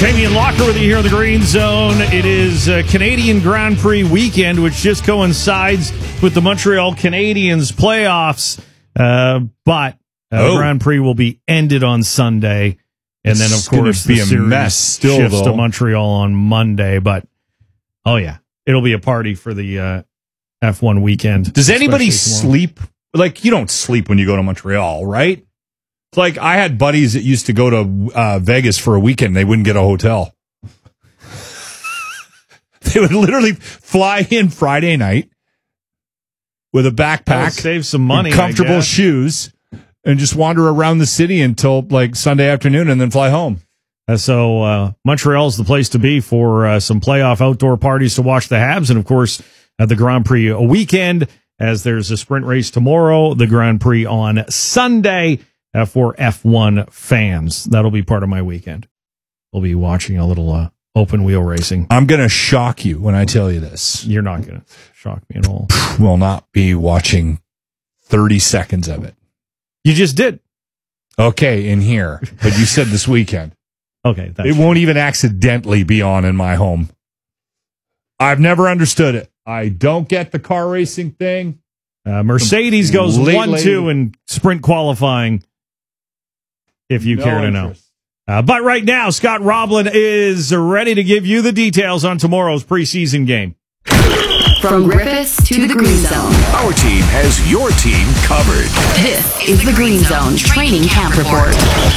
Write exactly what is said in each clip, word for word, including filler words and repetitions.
Jamie and Locker with you here in the Green Zone. It is uh, Canadian Grand Prix weekend, which just coincides with the Montreal Canadiens playoffs. Uh, but uh, oh. the Grand Prix will be ended on Sunday. And then, of It's course, be the a series mess still, shifts though. to Montreal on Monday. But, oh, yeah, it'll be a party for the uh, F one weekend. Does anybody especially tomorrow. sleep? Like, you don't sleep when you go to Montreal, right? It's like I had buddies that used to go to uh, Vegas for a weekend. They wouldn't get a hotel. They would literally fly in Friday night with a backpack, That'll save some money, and comfortable I guess. shoes, and just wander around the city until like Sunday afternoon and then fly home. Uh, so uh, Montreal's the place to be for uh, some playoff outdoor parties to watch the Habs. And, of course, at the Grand Prix a weekend, as there's a sprint race tomorrow, the Grand Prix on Sunday uh, for F one fans. That'll be part of my weekend. We'll be watching a little uh, open wheel racing. I'm going to shock you when I tell you this. You're not going to shock me at all. Will not be watching thirty seconds of it. You just did. Okay, in here. But you said this weekend. Okay. That's It won't even accidentally be on in my home. I've never understood it. I don't get the car racing thing. Uh, Mercedes goes Late, one two late. in sprint qualifying, if you No care to know. interest. Uh, but right now, Scott Roblin is ready to give you the details on tomorrow's preseason game. From Griffiths to the Green Zone. Our team has your team covered. This is the Green Zone Training Camp Report.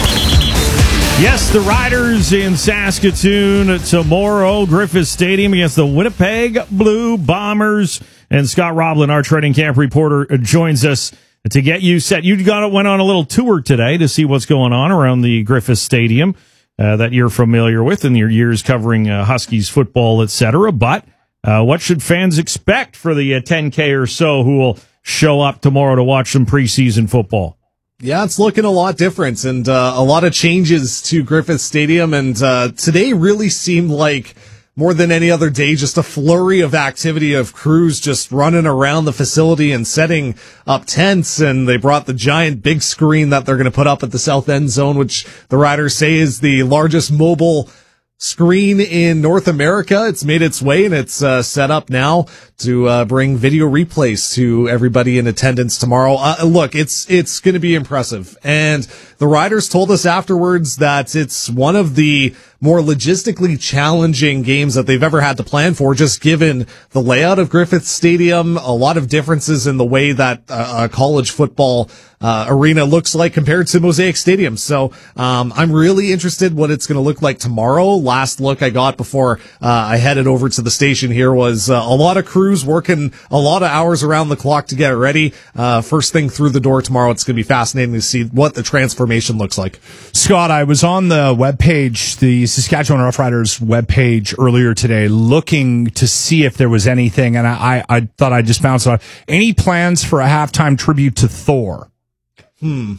Yes, the Riders in Saskatoon tomorrow, Griffiths Stadium against the Winnipeg Blue Bombers. And Scott Roblin, our training camp reporter, joins us to get you set. You got went on a little tour today to see what's going on around the Griffiths Stadium uh, that you're familiar with in your years covering uh, Huskies football, et cetera. But uh, what should fans expect for the uh, ten K or so who will show up tomorrow to watch some preseason football? Yeah, it's looking a lot different and uh, a lot of changes to Griffith Stadium. And uh, today really seemed like, more than any other day, just a flurry of activity of crews just running around the facility and setting up tents. And they brought the giant big screen that they're going to put up at the south end zone, which the Riders say is the largest mobile screen in North America. It's made its way and it's uh, set up now to uh, bring video replays to everybody in attendance tomorrow. Uh, look, it's it's going to be impressive. And the Riders told us afterwards that it's one of the more logistically challenging games that they've ever had to plan for, just given the layout of Griffith Stadium, a lot of differences in the way that uh, a college football uh, arena looks like compared to Mosaic Stadium. So um, I'm really interested what it's going to look like tomorrow. Last look I got before uh, I headed over to the station here was uh, a lot of crews working a lot of hours around the clock to get it ready. Uh, first thing through the door tomorrow, it's going to be fascinating to see what the transformation looks like. Scott, I was on the webpage, the Saskatchewan Roughriders webpage earlier today, looking to see if there was anything, and I, I, I thought I'd just bounce on any plans for a halftime tribute to Thor. Hmm.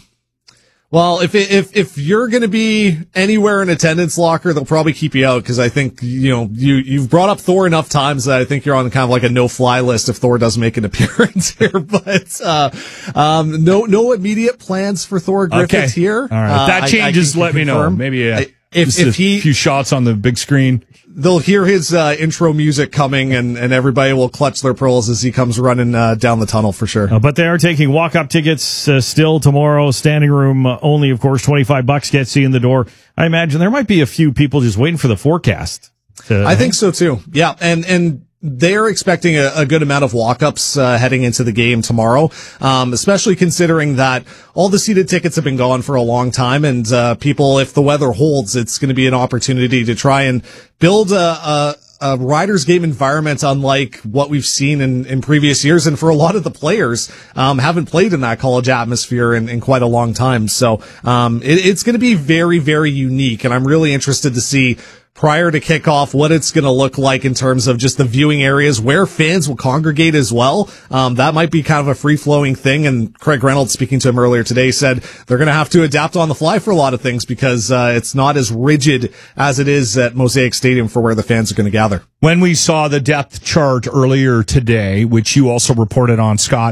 Well, if it, if if you're going to be anywhere in attendance, Locker, they'll probably keep you out because I think you know you you've brought up Thor enough times that I think you're on kind of like a no-fly list if Thor does make an appearance here. But uh, um, no no immediate plans for Thor Griffith Okay. here. All right, Uh, if that I- I changes, can let me know. confirm. Maybe uh, I- if just if a he few shots on the big screen. they'll hear his uh, intro music coming, and, and everybody will clutch their pearls as he comes running uh, down the tunnel for sure. Uh, but they are taking walk-up tickets uh, still tomorrow. Standing room uh, only, of course. twenty-five bucks gets you in the door. I imagine there might be a few people just waiting for the forecast. To, I think so too. Yeah, and and they're expecting a, a good amount of walk-ups uh, heading into the game tomorrow, um, especially considering that all the seated tickets have been gone for a long time, and uh, people, if the weather holds, it's going to be an opportunity to try and build a, a, a Riders game environment unlike what we've seen in, in previous years, and for a lot of the players, um, haven't played in that college atmosphere in, in quite a long time. So um, it, it's going to be very, very unique, and I'm really interested to see prior to kickoff what it's going to look like in terms of just the viewing areas where fans will congregate as well. Um, that might be kind of a free-flowing thing. And Craig Reynolds, speaking to him earlier today, said they're going to have to adapt on the fly for a lot of things because uh, it's not as rigid as it is at Mosaic Stadium for where the fans are going to gather. When we saw the depth chart earlier today, which you also reported on, Scott,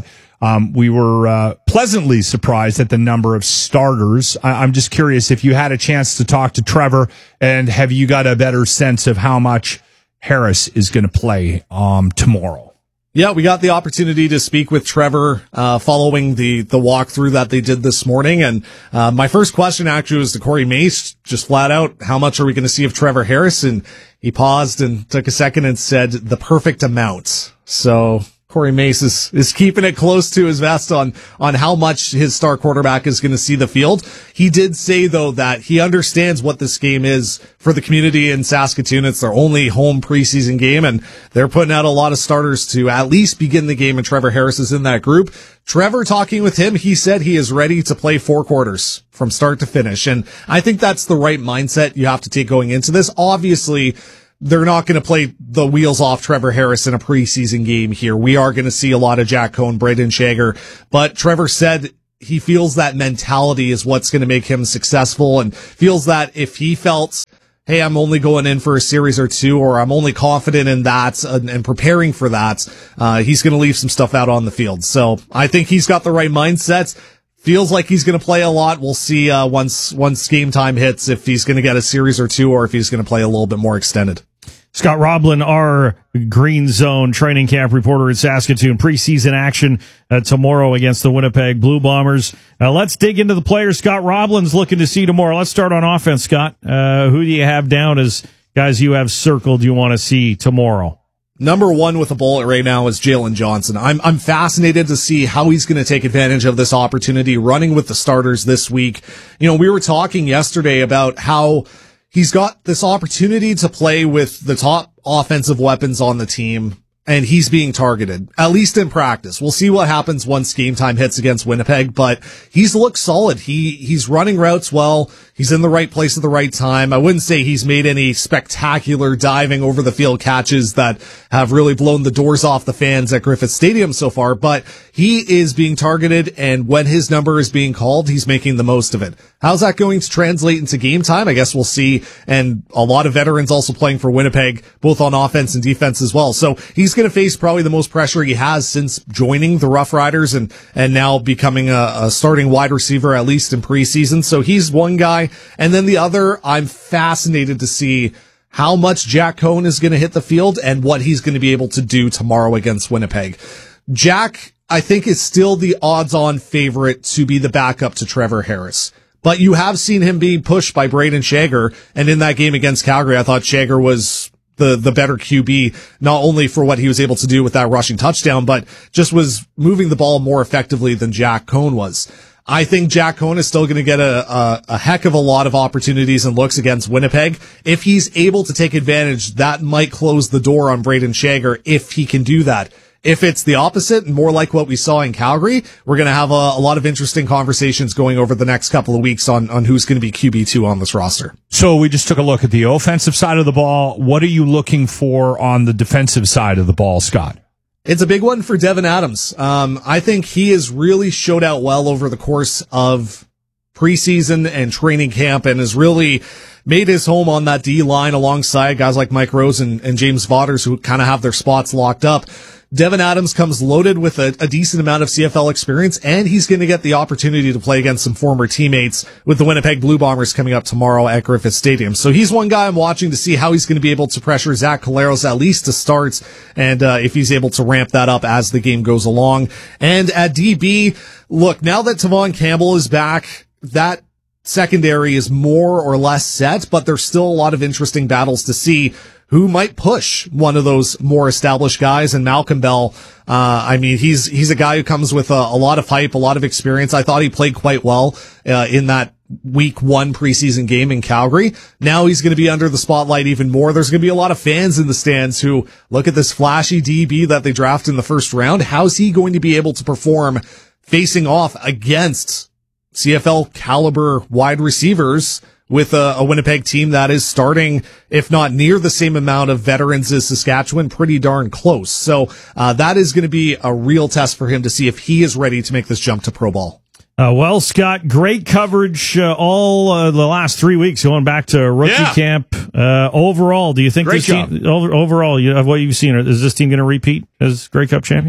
Um, we were uh, pleasantly surprised at the number of starters. I- I'm just curious if you had a chance to talk to Trevor, and have you got a better sense of how much Harris is going to play um, tomorrow? Yeah, we got the opportunity to speak with Trevor uh, following the the walkthrough that they did this morning. And uh, my first question actually was to Corey Mace, just flat out, how much are we going to see of Trevor Harris? And he paused and took a second and said the perfect amount. So Corey Mace is, is keeping it close to his vest on, on how much his star quarterback is going to see the field. He did say, though, that he understands what this game is for the community in Saskatoon. It's their only home preseason game, and they're putting out a lot of starters to at least begin the game, and Trevor Harris is in that group. Trevor, talking with him, he said he is ready to play four quarters from start to finish, and I think that's the right mindset you have to take going into this. Obviously, they're not going to play the wheels off Trevor Harris in a preseason game here. We are going to see a lot of Jack Cohn, Braden Shager, but Trevor said he feels that mentality is what's going to make him successful, and feels that if he felt, hey, I'm only going in for a series or two, or I'm only confident in that and, and preparing for that, uh, he's going to leave some stuff out on the field. So I think he's got the right mindset. Feels like he's going to play a lot. We'll see uh, once once game time hits if he's going to get a series or two, or if he's going to play a little bit more extended. Scott Roblin, our Green Zone training camp reporter in Saskatoon. Preseason action uh, tomorrow against the Winnipeg Blue Bombers. Uh, let's dig into the players Scott Roblin's looking to see tomorrow. Let's start on offense, Scott. Uh, who do you have down as guys you have circled you want to see tomorrow? Number one with a bullet right now is Jalen Johnson. I'm I'm fascinated to see how he's going to take advantage of this opportunity running with the starters this week. You know, we were talking yesterday about how he's got this opportunity to play with the top offensive weapons on the team, and he's being targeted, at least in practice. We'll see what happens once game time hits against Winnipeg, but he's looked solid. He, he's running routes well. He's in the right place at the right time. I wouldn't say he's made any spectacular diving over the field catches that have really blown the doors off the fans at Griffith Stadium so far, but he is being targeted, and when his number is being called, he's making the most of it. How's that going to translate into game time? I guess we'll see. And a lot of veterans also playing for Winnipeg, both on offense and defense as well. So he's going to face probably the most pressure he has since joining the Rough Riders and, and now becoming a, a starting wide receiver, at least in preseason. So he's one guy. And then the other, I'm fascinated to see how much Jack Cohn is going to hit the field and what he's going to be able to do tomorrow against Winnipeg. Jack, I think, is still the odds-on favorite to be the backup to Trevor Harris. But you have seen him being pushed by Braden Shager, and in that game against Calgary, I thought Shager was the the better Q B, not only for what he was able to do with that rushing touchdown, but just was moving the ball more effectively than Jack Cohn was. I think Jack Cohn is still going to get a, a, a heck of a lot of opportunities and looks against Winnipeg. If he's able to take advantage, that might close the door on Braden Shager if he can do that. If it's the opposite and more like what we saw in Calgary, we're going to have a, a lot of interesting conversations going over the next couple of weeks on, on who's going to be Q B two on this roster. So we just took a look at the offensive side of the ball. What are you looking for on the defensive side of the ball, Scott? It's a big one for Devin Adams. Um, I think he has really showed out well over the course of preseason and training camp and has really made his home on that D line alongside guys like Mike Rose and, and James Vaughters, who kind of have their spots locked up. Devin Adams comes loaded with a, a decent amount of C F L experience, and he's going to get the opportunity to play against some former teammates with the Winnipeg Blue Bombers coming up tomorrow at Griffith Stadium. So he's one guy I'm watching to see how he's going to be able to pressure Zach Collaros at least to start, and uh, if he's able to ramp that up as the game goes along. And at D B, look, now that Tavon Campbell is back, that secondary is more or less set, but there's still a lot of interesting battles to see who might push one of those more established guys. And Malcolm Bell, uh, I mean, he's, he's a guy who comes with a, a lot of hype, a lot of experience. I thought he played quite well, uh, in that week one preseason game in Calgary. Now he's going to be under the spotlight even more. There's going to be a lot of fans in the stands who look at this flashy D B that they draft in the first round. How's he going to be able to perform facing off against C F L caliber wide receivers with a, a Winnipeg team that is starting, if not near the same amount of veterans as Saskatchewan, pretty darn close. So uh, that is going to be a real test for him to see if he is ready to make this jump to pro ball. Uh, well, Scott, great coverage uh, all uh, the last three weeks going back to rookie yeah. camp. Uh, overall, do you think great this job. team, over, overall, you, of what you've seen, is this team going to repeat as Grey Cup champions?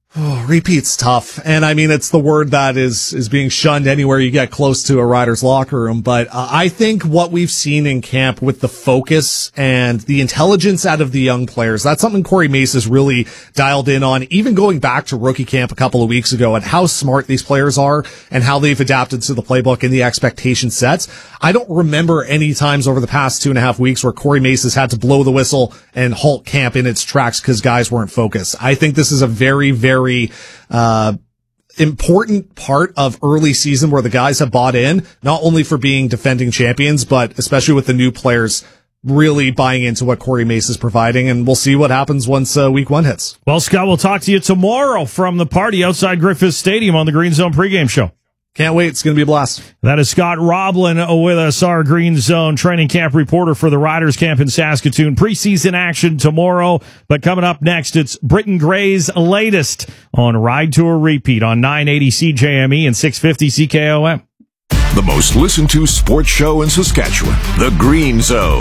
Oh, repeat's tough. And I mean, it's the word that is, is being shunned anywhere you get close to a Riders locker room. But uh, I think what we've seen in camp with the focus and the intelligence out of the young players, that's something Corey Mace has really dialed in on, even going back to rookie camp a couple of weeks ago, and how smart these players are and how they've adapted to the playbook and the expectation sets. I don't remember any times over the past two and a half weeks where Corey Mace has had to blow the whistle and halt camp in its tracks because guys weren't focused. I think this is a very, very Very uh, important part of early season where the guys have bought in, not only for being defending champions, but especially with the new players really buying into what Corey Mace is providing. And we'll see what happens once uh, week one hits. Well, Scott, we'll talk to you tomorrow from the party outside Griffith Stadium on the Green Zone pregame show. Can't wait. It's going to be a blast. That is Scott Roblin with us, our Green Zone training camp reporter for the Riders camp in Saskatoon. Preseason action tomorrow, but coming up next, it's Britton Gray's latest on Ride to a Repeat on nine eighty C J M E and six fifty C K O M. The most listened to sports show in Saskatchewan, The Green Zone.